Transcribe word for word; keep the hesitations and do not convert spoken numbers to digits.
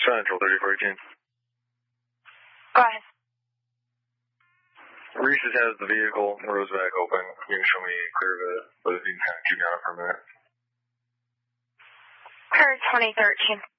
Central thirty fourteen. Go ahead. Reese's has the vehicle, road's back open. You can show me clear of it, but if you can kind of keep me on it for a minute. Car twenty thirteen.